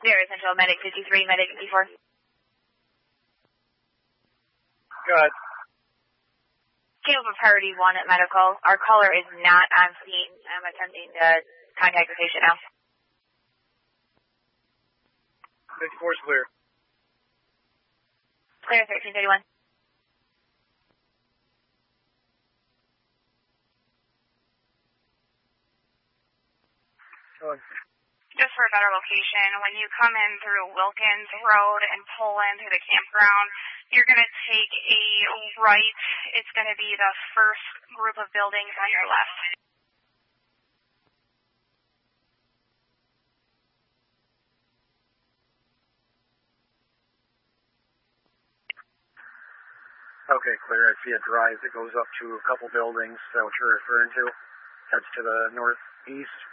Very Central, Medic 53, Medic 54. Good. Team of priority 1 at medical. Our caller is not on scene. I'm attempting to contact the patient now. 54 is clear. Clear 1331. Just for a better location, when you come in through Wilkins Road and pull in through the campground, you're going to take a right. It's going to be the first group of buildings on your left. Okay, clear. I see a drive that goes up to a couple buildings. Is that what you're referring to? That's to the northeast.